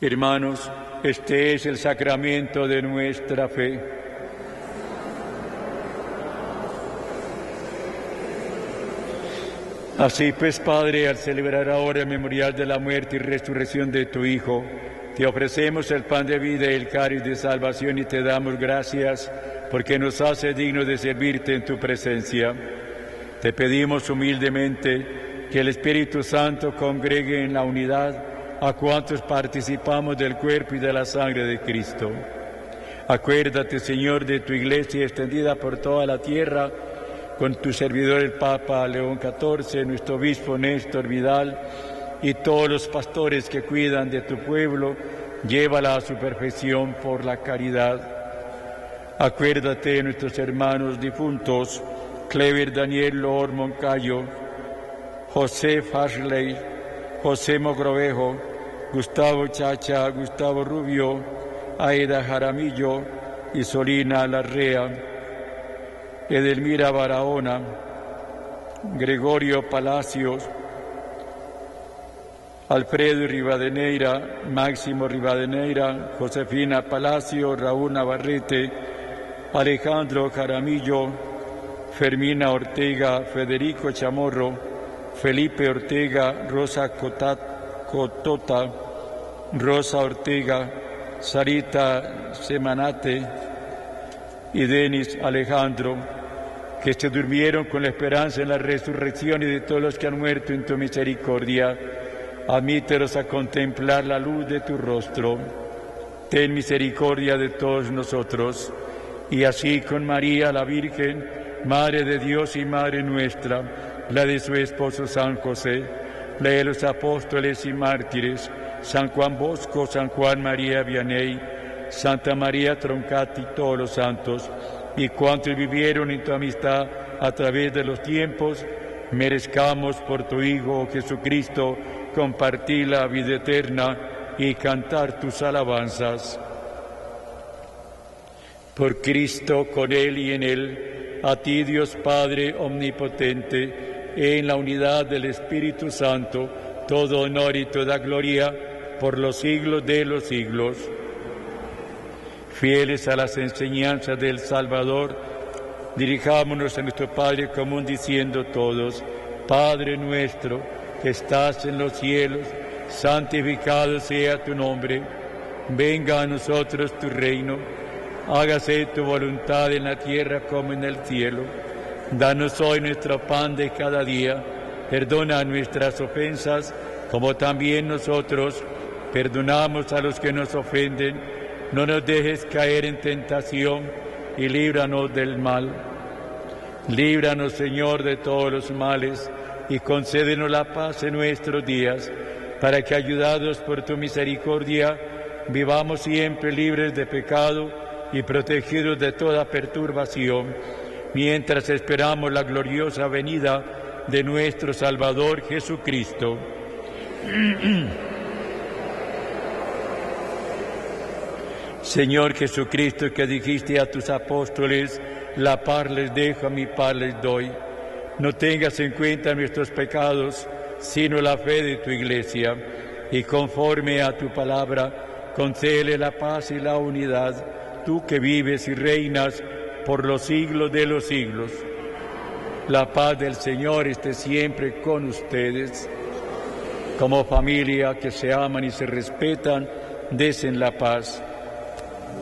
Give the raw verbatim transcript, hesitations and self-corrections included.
Hermanos, este es el sacramento de nuestra fe. Así pues, Padre, al celebrar ahora el memorial de la muerte y resurrección de tu Hijo, te ofrecemos el pan de vida y el cáliz de salvación y te damos gracias porque nos hace dignos de servirte en tu presencia. Te pedimos humildemente que el Espíritu Santo congregue en la unidad a cuantos participamos del cuerpo y de la sangre de Cristo. Acuérdate, Señor, de tu Iglesia extendida por toda la tierra, con tu servidor el Papa León catorce, nuestro obispo Néstor Vidal y todos los pastores que cuidan de tu pueblo, llévala a su perfección por la caridad. Acuérdate de nuestros hermanos difuntos, Clever Daniel Loor Moncayo, José Farley, José Mogrovejo, Gustavo Chacha, Gustavo Rubio, Aida Jaramillo y Solina Larrea, Edelmira Barahona, Gregorio Palacios, Alfredo Rivadeneira, Máximo Rivadeneira, Josefina Palacio, Raúl Navarrete, Alejandro Jaramillo, Fermina Ortega, Federico Chamorro, Felipe Ortega, Rosa Cotat, Cotota, Rosa Ortega, Sarita Semanate y Denis Alejandro, que se durmieron con la esperanza en la resurrección, y de todos los que han muerto en tu misericordia, admítelos a contemplar la luz de tu rostro. Ten misericordia de todos nosotros, y así con María la Virgen, Madre de Dios y Madre nuestra, la de su esposo San José, la de los apóstoles y mártires, San Juan Bosco, San Juan María Vianney, Santa María Troncati y todos los santos, y cuantos vivieron en tu amistad a través de los tiempos, merezcamos por tu Hijo Jesucristo compartir la vida eterna y cantar tus alabanzas. Por Cristo, con Él y en Él, a ti Dios Padre omnipotente, en la unidad del Espíritu Santo, todo honor y toda gloria por los siglos de los siglos. Fieles a las enseñanzas del Salvador, dirijámonos a nuestro Padre común diciendo todos: Padre nuestro que estás en los cielos, santificado sea tu nombre. Venga a nosotros tu reino. Hágase tu voluntad en la tierra como en el cielo. Danos hoy nuestro pan de cada día. Perdona nuestras ofensas, como también nosotros perdonamos a los que nos ofenden. No nos dejes caer en tentación y líbranos del mal. Líbranos, Señor, de todos los males y concédenos la paz en nuestros días, para que, ayudados por tu misericordia, vivamos siempre libres de pecado y protegidos de toda perturbación, mientras esperamos la gloriosa venida de nuestro Salvador Jesucristo. Señor Jesucristo, que dijiste a tus apóstoles: la paz les dejo, a mi paz les doy. No tengas en cuenta nuestros pecados, sino la fe de tu Iglesia, y conforme a tu palabra, concédele la paz y la unidad, tú que vives y reinas por los siglos de los siglos. La paz del Señor esté siempre con ustedes. Como familia que se aman y se respetan, desen la paz.